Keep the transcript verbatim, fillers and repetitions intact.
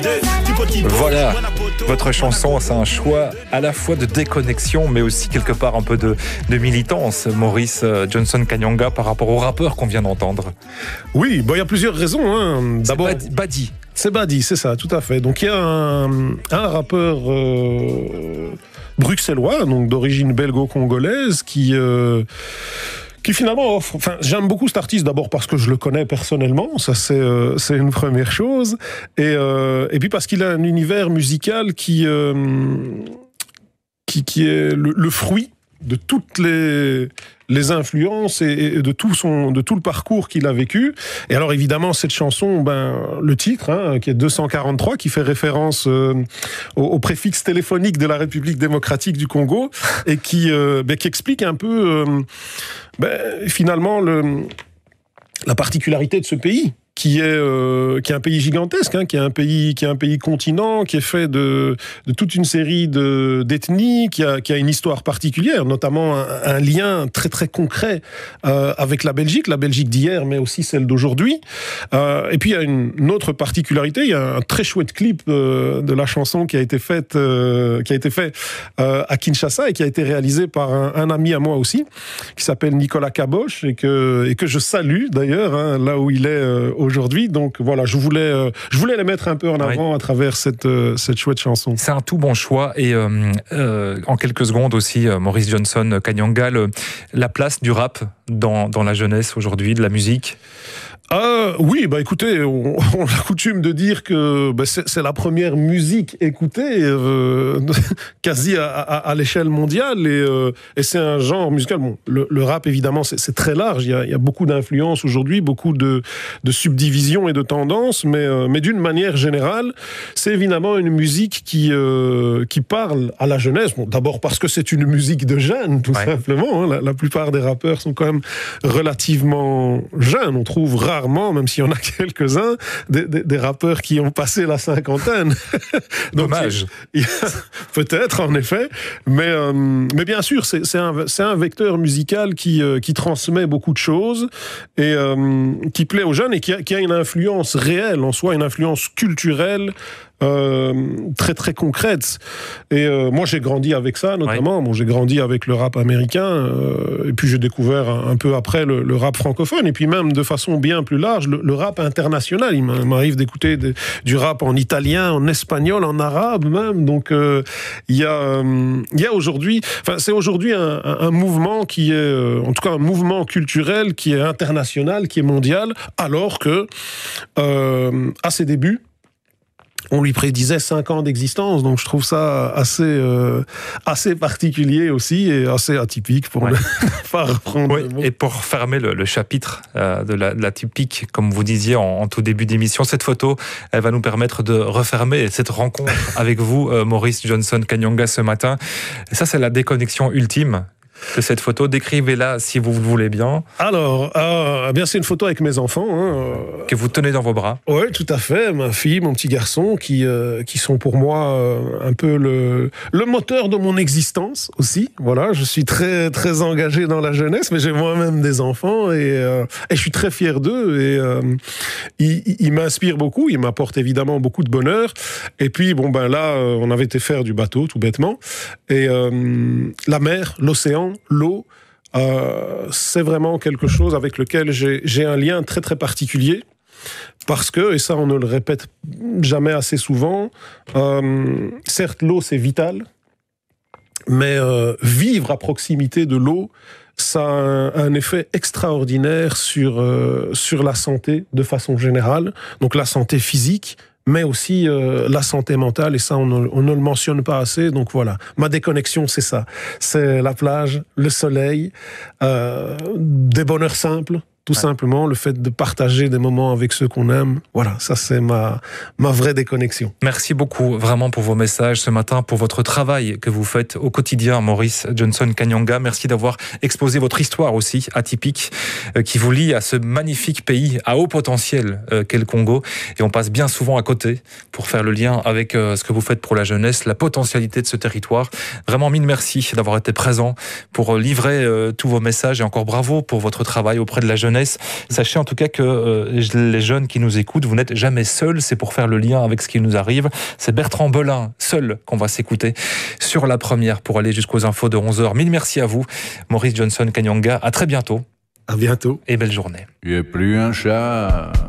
Voilà, votre chanson, c'est un choix à la fois de déconnexion, mais aussi quelque part un peu de, de militance, Maurice Johnson Kanyanga, par rapport au rappeur qu'on vient d'entendre. Oui, bon, il y a plusieurs raisons. Hein. D'abord, c'est Badi. C'est Badi, c'est ça, tout à fait. Donc il y a un, un rappeur euh, bruxellois, donc d'origine belgo-congolaise, qui... Euh, qui finalement offre... Enfin, j'aime beaucoup cet artiste d'abord parce que je le connais personnellement, ça c'est, euh, c'est une première chose, et, euh, et puis parce qu'il a un univers musical qui, euh, qui, qui est le, le fruit de toutes les, les influences et, et de, tout son, de tout le parcours qu'il a vécu. Et alors évidemment, cette chanson, ben, le titre, hein, qui est deux cent quarante-trois, qui fait référence euh, au, au préfixe téléphonique de la République démocratique du Congo, et qui, euh, ben, qui explique un peu, euh, ben, finalement, le, la particularité de ce pays. Qui est, euh, qui est un pays gigantesque, hein, qui est un pays, qui est un pays continent, qui est fait de, de toute une série de, d'ethnies, qui a, qui a une histoire particulière, notamment un, un lien très très concret euh, avec la Belgique, la Belgique d'hier, mais aussi celle d'aujourd'hui. Euh, et puis il y a une, une autre particularité, il y a un très chouette clip euh, de la chanson qui a été faite, euh, qui a été fait euh, à Kinshasa et qui a été réalisé par un, un ami à moi aussi, qui s'appelle Nicolas Caboche et que et que je salue d'ailleurs, hein, là où il est euh, aujourd'hui. Donc voilà, je voulais, euh, je voulais les mettre un peu en avant oui. à travers cette, euh, cette chouette chanson. C'est un tout bon choix. Et euh, euh, en quelques secondes aussi, euh, Maurice Johnson Kanyanga, le, la place du rap dans, dans la jeunesse aujourd'hui, de la musique. Euh, oui, bah écoutez, on, on a coutume de dire que bah, c'est, c'est la première musique écoutée euh, quasi à, à, à l'échelle mondiale et, euh, et c'est un genre musical. Bon, le, le rap évidemment c'est, c'est très large. Il y a, il y a beaucoup d'influences aujourd'hui, beaucoup de, de subdivisions et de tendances, mais, euh, mais d'une manière générale, c'est évidemment une musique qui euh, qui parle à la jeunesse. Bon, d'abord parce que c'est une musique de jeunes, tout ouais. simplement. Hein. La, la plupart des rappeurs sont quand même relativement jeunes. On trouve rare même s'il y en a quelques-uns, des, des, des rappeurs qui ont passé la cinquantaine. Donc, dommage. Il, il, peut-être, en effet. Mais, euh, mais bien sûr, c'est, c'est, un, c'est un vecteur musical qui, euh, qui transmet beaucoup de choses et euh, qui plaît aux jeunes et qui a, qui a une influence réelle en soi, une influence culturelle Euh, très très concrète. Et euh, moi j'ai grandi avec ça notamment. Oui. Bon, j'ai grandi avec le rap américain euh, et puis j'ai découvert un, un peu après le, le rap francophone et puis même de façon bien plus large le, le rap international. Il m'arrive d'écouter de, du rap en italien, en espagnol, en arabe même. Donc il euh, y a il euh, y a aujourd'hui, enfin c'est aujourd'hui un, un, un mouvement qui est euh, en tout cas un mouvement culturel qui est international, qui est mondial, alors que euh, à ses débuts on lui prédisait cinq ans d'existence, donc je trouve ça assez, euh, assez particulier aussi et assez atypique pour ouais. ne pas reprendre oui, le mot. Et pour fermer le, le chapitre euh, de, la, de l'atypique, comme vous disiez en, en tout début d'émission, cette photo, elle va nous permettre de refermer cette rencontre avec vous, euh, Maurice Johnson Kanyanga, ce matin. Et ça, c'est la déconnexion ultime de cette photo. Décrivez-la si vous le voulez bien. Alors, euh, eh bien, c'est une photo avec mes enfants. Hein, euh... Que vous tenez dans vos bras. Oui, tout à fait. Ma fille, mon petit garçon, qui, euh, qui sont pour moi euh, un peu le, le moteur de mon existence aussi. Voilà, je suis très, très engagé dans la jeunesse, mais j'ai moi-même des enfants et, euh, et je suis très fier d'eux. Et euh, ils, ils m'inspirent beaucoup, ils m'apportent évidemment beaucoup de bonheur. Et puis, bon, ben là, on avait été faire du bateau, tout bêtement. Et euh, la mer, l'océan, l'eau, euh, c'est vraiment quelque chose avec lequel j'ai, j'ai un lien très très particulier parce que, et ça on ne le répète jamais assez souvent, euh, certes l'eau c'est vital, mais euh, vivre à proximité de l'eau, ça a un, un effet extraordinaire sur, euh, sur la santé de façon générale, donc la santé physique, mais aussi euh, la santé mentale, et ça, on ne, on ne le mentionne pas assez. Donc voilà, ma déconnexion, c'est ça. C'est la plage, le soleil, euh, des bonheurs simples, tout ouais. simplement, le fait de partager des moments avec ceux qu'on aime. Voilà, ça, c'est ma, ma vraie déconnexion. Merci beaucoup, vraiment, pour vos messages ce matin, pour votre travail que vous faites au quotidien, Maurice Johnson Kanyanga. Merci d'avoir exposé votre histoire aussi, atypique, euh, qui vous lie à ce magnifique pays à haut potentiel euh, qu'est le Congo. Et on passe bien souvent à côté pour faire le lien avec euh, ce que vous faites pour la jeunesse, la potentialité de ce territoire. Vraiment, mille merci d'avoir été présent pour livrer euh, tous vos messages et encore bravo pour votre travail auprès de la jeunesse. jeunesse. Sachez en tout cas que euh, les jeunes qui nous écoutent, vous n'êtes jamais seuls, c'est pour faire le lien avec ce qui nous arrive. C'est Bertrand Belin, seul, qu'on va s'écouter sur la première pour aller jusqu'aux infos de onze heures. Mille merci à vous, Maurice Johnson Kanyanga. À très bientôt. À bientôt. Et belle journée. Tu es plus un chat.